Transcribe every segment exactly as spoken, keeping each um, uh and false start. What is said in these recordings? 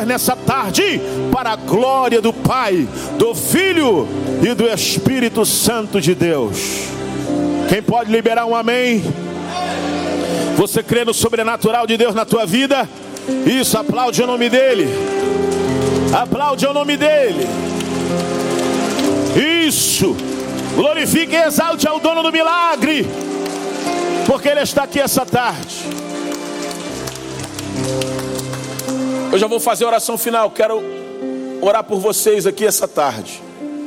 nessa tarde, para a glória do Pai, do Filho e do Espírito Santo de Deus. Quem pode liberar um amém? Você crê no sobrenatural de Deus na tua vida? Isso, aplaude o nome dele. Aplaude o nome dele. Isso. Glorifique e exalte ao dono do milagre, porque ele está aqui essa tarde. Eu já vou fazer a oração final. Quero orar por vocês aqui essa tarde.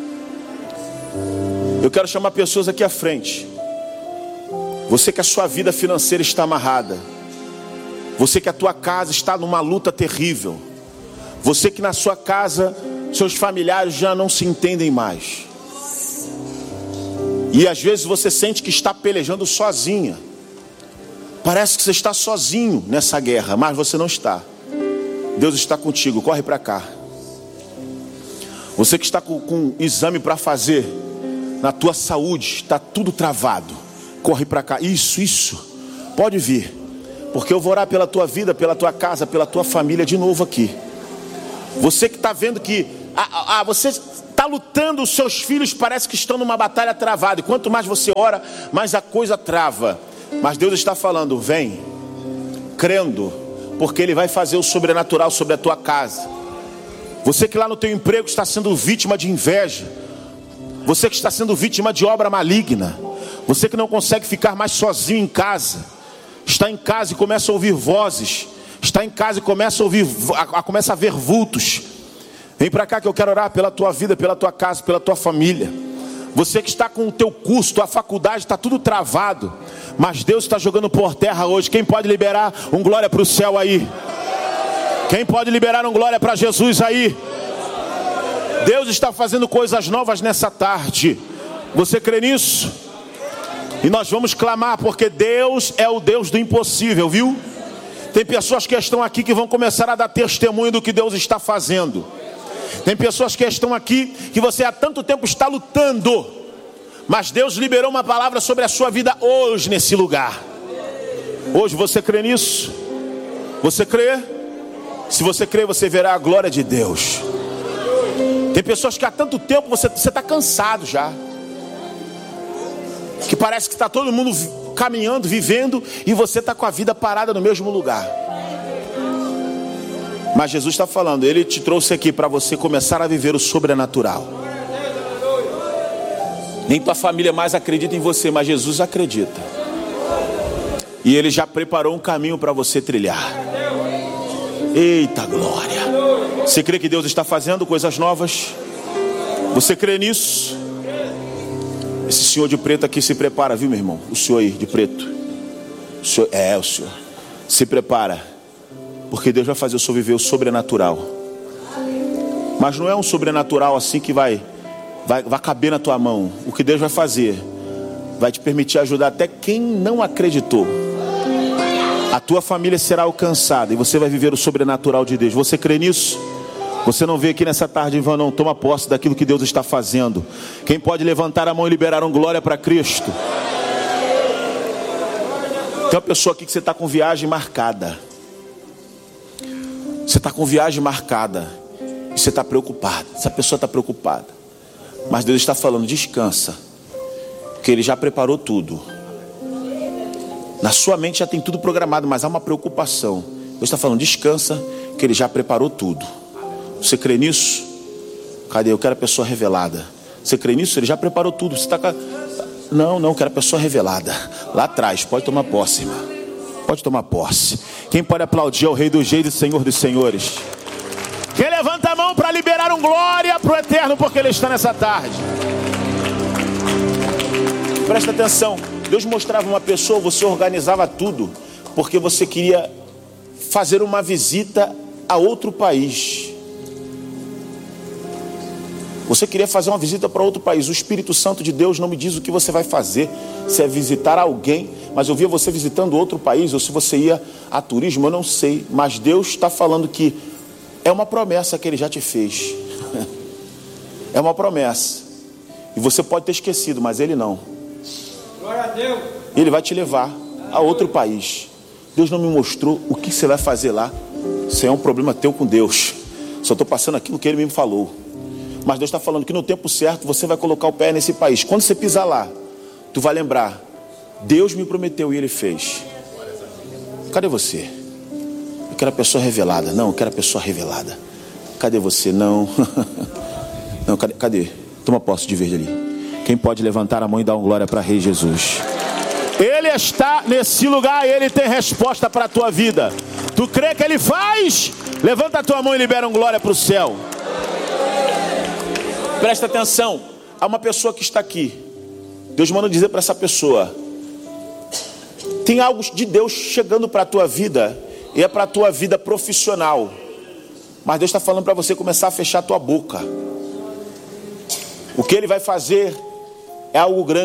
Eu quero chamar pessoas aqui à frente. Você que a sua vida financeira está amarrada. Você que a tua casa está numa luta terrível. Você que na sua casa seus familiares já não se entendem mais. E às vezes você sente que está pelejando sozinha. Parece que você está sozinho nessa guerra, mas você não está. Deus está contigo, corre para cá. Você que está com, com exame para fazer na tua saúde, está tudo travado, corre para cá. Isso, isso, pode vir, porque eu vou orar pela tua vida, pela tua casa, pela tua família de novo aqui. Você que está vendo que ah, ah, você está lutando, os seus filhos parece que estão numa batalha travada, e quanto mais você ora, mais a coisa trava. Mas Deus está falando, vem, crendo, porque Ele vai fazer o sobrenatural sobre a tua casa. Você que lá no teu emprego está sendo vítima de inveja. Você que está sendo vítima de obra maligna. Você que não consegue ficar mais sozinho em casa. Está em casa e começa a ouvir vozes. Está em casa e começa a ouvir, a, a, começa a ver vultos. Vem para cá que eu quero orar pela tua vida, pela tua casa, pela tua família. Você que está com o teu curso, tua faculdade, está tudo travado. Mas Deus está jogando por terra hoje. Quem pode liberar um glória para o céu aí? Quem pode liberar um glória para Jesus aí? Deus está fazendo coisas novas nessa tarde. Você crê nisso? E nós vamos clamar, porque Deus é o Deus do impossível, viu? Tem pessoas que estão aqui que vão começar a dar testemunho do que Deus está fazendo. Tem pessoas que estão aqui que você há tanto tempo está lutando, mas Deus liberou uma palavra sobre a sua vida hoje nesse lugar. Hoje você crê nisso? Você crê? Se você crê, você verá a glória de Deus. Tem pessoas que há tanto tempo você está cansado já, que parece que está todo mundo caminhando, vivendo, e você está com a vida parada no mesmo lugar. Mas Jesus está falando, Ele te trouxe aqui para você começar a viver o sobrenatural. Nem tua família mais acredita em você, mas Jesus acredita. E Ele já preparou um caminho para você trilhar. Eita glória! Você crê que Deus está fazendo coisas novas? Você crê nisso? Esse senhor de preto aqui se prepara, viu, meu irmão? O senhor aí de preto. O senhor, é, o senhor. Se prepara. Porque Deus vai fazer o senhor viver o sobrenatural. Mas não é um sobrenatural assim que vai, vai, vai caber na tua mão. O que Deus vai fazer vai te permitir ajudar até quem não acreditou. A tua família será alcançada e você vai viver o sobrenatural de Deus. Você crê nisso? Você não veio aqui nessa tarde em vão, não. Toma posse daquilo que Deus está fazendo. Quem pode levantar a mão e liberar um glória para Cristo? Tem uma pessoa aqui que você está com viagem marcada. Você está com viagem marcada e você está preocupado. Essa pessoa está preocupada. Mas Deus está falando, descansa, que Ele já preparou tudo. Na sua mente já tem tudo programado, mas há uma preocupação. Deus está falando, descansa, que Ele já preparou tudo. Você crê nisso? Cadê? Eu quero a pessoa revelada. Você crê nisso? Ele já preparou tudo. Você está com... Não, não, eu quero a pessoa revelada. Lá atrás, pode tomar posse, irmão. Pode tomar posse. Quem pode aplaudir ao Rei dos Reis e Senhor dos Senhores? Quem levanta a mão para liberar um glória para o eterno, porque Ele está nessa tarde. Presta atenção. Deus mostrava uma pessoa, você organizava tudo, porque você queria fazer uma visita a outro país. Você queria fazer uma visita para outro país. O Espírito Santo de Deus não me diz o que você vai fazer. Se é visitar alguém, mas eu via você visitando outro país, ou se você ia a turismo, eu não sei. Mas Deus está falando que é uma promessa que Ele já te fez. É uma promessa. E você pode ter esquecido, mas Ele não. Glória a Deus. Ele vai te levar a outro país. Deus não me mostrou o que você vai fazer lá. Isso é um problema teu com Deus. Só estou passando aquilo que ele mesmo falou. Mas Deus está falando que no tempo certo você vai colocar o pé nesse país. Quando você pisar lá, tu vai lembrar, Deus me prometeu e Ele fez. Cadê você? Eu quero a pessoa revelada. Não, eu quero a pessoa revelada. Cadê você? Não. Não, cadê? Cadê? Toma posse de verde ali. Quem pode levantar a mão e dar uma glória para Rei Jesus? Ele está nesse lugar, Ele tem resposta para a tua vida. Tu crê que Ele faz? Levanta a tua mão e libera uma glória para o céu. Presta atenção, há uma pessoa que está aqui. Deus manda dizer para essa pessoa: tem algo de Deus chegando para a tua vida, e é para a tua vida profissional. Mas Deus está falando para você começar a fechar a tua boca. O que Ele vai fazer é algo grande.